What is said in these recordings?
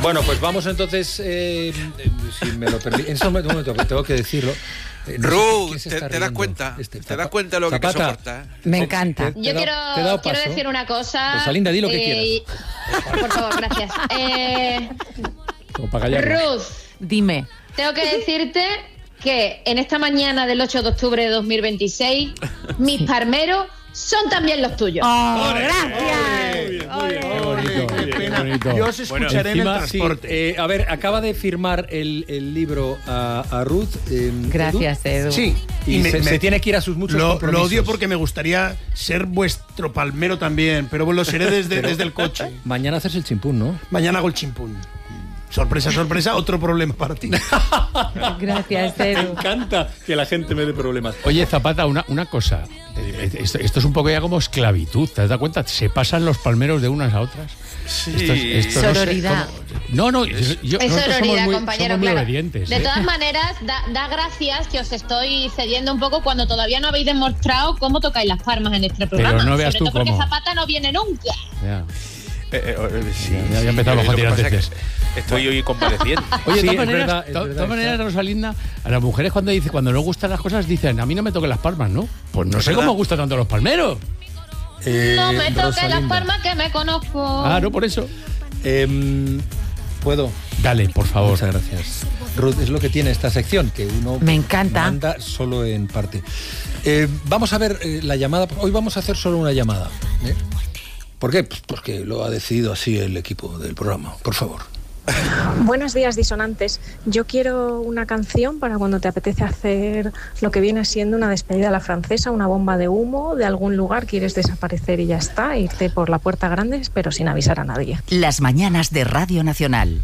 Bueno, pues vamos entonces, si me lo permite. En este momento tengo que decirlo. Ruth, ¿te das cuenta? ¿Te das cuenta de lo que soporta? Me encanta. Yo quiero decir una cosa. Rosalinda, di lo que quieras. Por favor, gracias. Como para callarnos. Ruth, dime. Tengo que decirte que en esta mañana del 8 de octubre de 2026, mis parmeros son también los tuyos. ¡Oh, gracias! Qué bonito. Yo os escucharé en el transporte. Sí, a ver, acaba de firmar el libro a Ruth. Gracias, Edu. Sí. Y se tiene que ir a sus muchos compromisos. Lo odio porque me gustaría ser vuestro palmero también, pero lo seré desde el coche. Mañana haces el chimpún, ¿no? Mañana hago el chimpún. Sorpresa, sorpresa, otro problema para ti. Gracias, Edu. Me encanta que la gente me dé problemas. Oye, Zapata, una cosa. Esto es un poco ya como esclavitud, ¿te has dado cuenta? Se pasan los palmeros de unas a otras. Sí. Sororidad. No, Es sororidad, compañero, somos muy claro. obedientes. De todas maneras, da gracias que os estoy cediendo un poco cuando todavía no habéis demostrado cómo tocáis las palmas en este programa. Pero no veas sobre tú todo porque cómo. Zapata no viene nunca. Ya. Sí, Ya empezamos con tiranteces. Estoy hoy convaleciente. Oye, Sí, de es todas maneras, Rosalinda, a las mujeres cuando no gustan las cosas dicen, a mí no me toquen las palmas, ¿no? Pues no sé cómo gustan tanto los palmeros. No me toques las Rosalinda. palmas que me conozco. Ah, no, por eso. ¿Puedo? Dale, por favor. Muchas gracias. Ruth, es lo que tiene esta sección, que uno Me encanta. manda solo en parte. Vamos a ver la llamada. Hoy vamos a hacer solo una llamada. ¿Por qué? Pues porque lo ha decidido así el equipo del programa. Por favor. Buenos días, disonantes. Yo quiero una canción para cuando te apetece hacer lo que viene siendo una despedida a la francesa, una bomba de humo de algún lugar, quieres desaparecer y ya está, irte por la puerta grande, pero sin avisar a nadie. Las mañanas de Radio Nacional.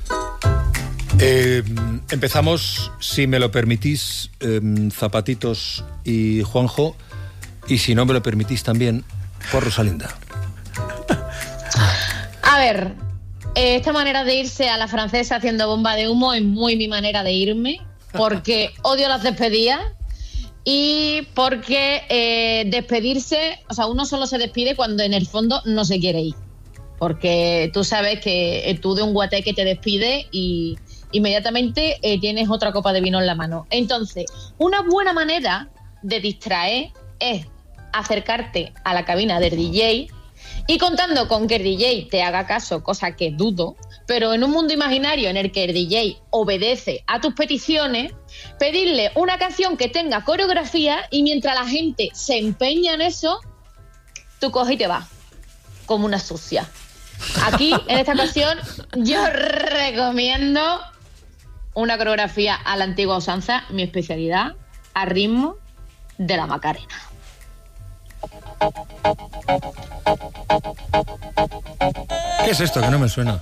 Empezamos, si me lo permitís, Zapatitos y Juanjo, y si no me lo permitís también, por Rosalinda. A ver, esta manera de irse a la francesa haciendo bomba de humo es muy mi manera de irme, porque odio las despedidas y porque despedirse, o sea, uno solo se despide cuando en el fondo no se quiere ir. Porque tú sabes que tú de un guateque te despides y inmediatamente tienes otra copa de vino en la mano. Entonces, una buena manera de distraer es acercarte a la cabina del DJ y contando con que el DJ te haga caso, cosa que dudo, pero en un mundo imaginario en el que el DJ obedece a tus peticiones, pedirle una canción que tenga coreografía y mientras la gente se empeña en eso, tú coges y te vas, como una sucia. Aquí, en esta ocasión, yo recomiendo una coreografía a la antigua usanza, mi especialidad, a ritmo de la Macarena. ¿Qué es esto? Que no me suena.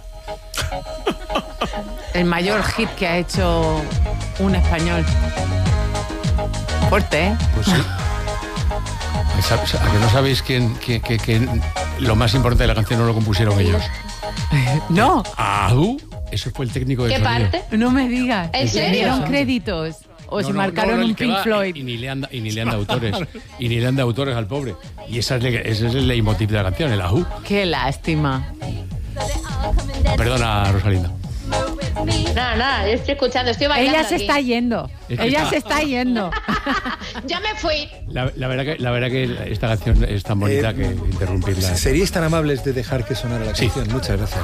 El mayor hit que ha hecho un español. Fuerte, ¿eh? Pues sí. ¿A que no sabéis que lo más importante de la canción no lo compusieron ellos? No, Eso fue el técnico de ¿Qué sonido. parte? no me digas. ¿En serio? ¿Le dieron créditos? O se marcaron un el que Pink va, Floyd. Y ni le han dado autores. Y ni le han dado autores al pobre. Y ese es el leitmotiv de la canción, el ajú. Qué lástima. Perdona, Rosalinda. Nada, yo estoy escuchando, estoy bailando. Ella se aquí. está yendo. Es que Ella está- se está yendo. Ya me fui. La verdad que esta canción es tan bonita que interrumpirla. ¿Seríais tan amables de dejar que sonara la canción? Muchas gracias.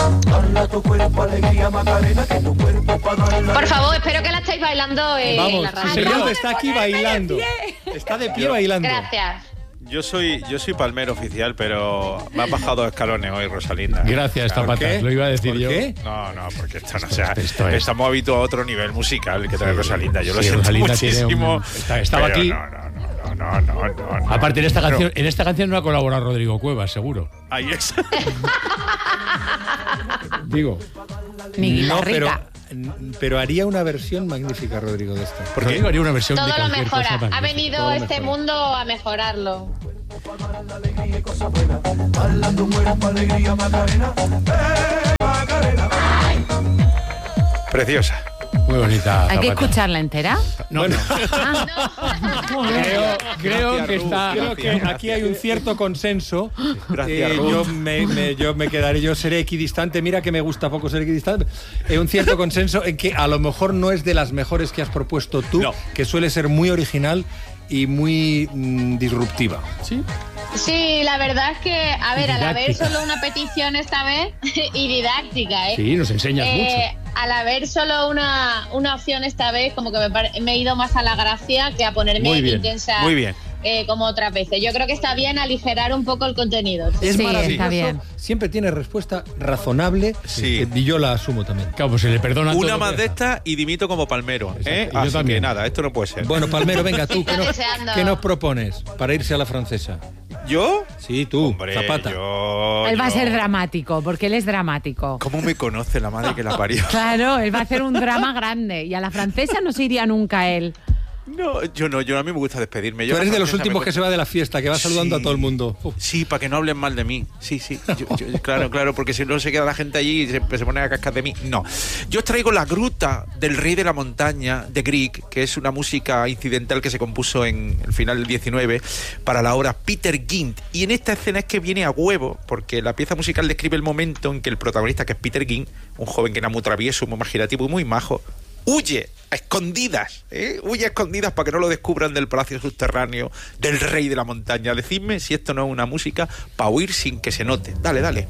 Por favor, espero que la estáis bailando en Vamos, la radio. el señor está aquí bailando. Está de pie bailando. Gracias. Yo soy palmero oficial, pero me ha bajado escalones hoy, Rosalinda. Gracias, Claro. Zapata. qué? Lo iba a decir ¿Por yo. qué? No, porque esto no sea. Esto es. Estamos habituados a otro nivel musical que trae Rosalinda. Yo lo Sí, siento Rosalinda tiene muchísimo. estaba pero aquí. No. Aparte, en esta Pero canción no ha colaborado Rodrigo Cuevas, seguro. ahí es. Digo. Ni No, guitarrica. pero haría una versión magnífica, Rodrigo, de esto. Rodrigo haría una versión Todo de lo cualquier mejora. cosa Ha magnífica. venido Todo lo este mejora. mundo a mejorarlo. Preciosa. Muy bonita. Hay que Zapata. escucharla entera. No, Bueno. creo que está. Creo que aquí hay un cierto consenso. Gracias, Ruth. Yo me quedaré, yo seré equidistante. Mira que me gusta poco ser equidistante. Un cierto consenso en que a lo mejor no es de las mejores que has propuesto tú, No. que suele ser muy original y muy disruptiva. Sí. Sí, la verdad es que, a ver, al haber Didáctica. solo una petición esta vez y didáctica, ¿eh? Sí, nos enseñas mucho. Al haber solo una opción esta vez, como que me he ido más a la gracia que a ponerme Muy bien, intensa muy bien. como otras veces. Yo creo que está bien aligerar un poco el contenido. Es Sí, maravilloso. está bien. Siempre tiene respuesta razonable Sí. y yo la asumo también. Claro, pues se le perdona todo. Una más de estas y dimito como Palmero. Exacto. Y yo Así también. que nada, esto no puede ser. Bueno, Palmero, venga, tú, Está deseando. ¿qué nos propones para irse a la francesa? ¿Yo? Sí, tú, Hombre, Zapata. Él va a ser dramático, porque él es dramático. ¿Cómo me conoce la madre que la parió? Claro, él va a hacer un drama grande. Y a la francesa no se iría nunca él. No, yo a mí me gusta despedirme. Tú Yo eres la de los francesa últimos me que se va de la fiesta, que va saludando Sí. a todo el mundo. Uf. Sí, para que no hablen mal de mí. Sí. Claro, porque si no se queda la gente allí y se pone a cascar de mí. No. Yo os traigo La Gruta del Rey de la Montaña de Grieg, que es una música incidental que se compuso en el final del 19 para la obra Peter Gynt. Y en esta escena es que viene a huevo, porque la pieza musical describe el momento en que el protagonista, que es Peter Gynt, un joven que era muy travieso, muy imaginativo y muy majo, huye a escondidas, huye a escondidas para que no lo descubran del palacio subterráneo del Rey de la Montaña. Decidme si esto no es una música para huir sin que se note. Dale.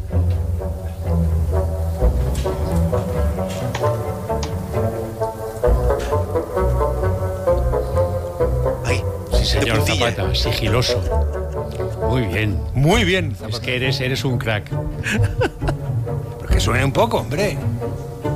Ahí, Sí, de señor puntilla. Zapata, sigiloso. Muy bien. Muy bien, Es que eres un crack. Pero que suene un poco, hombre.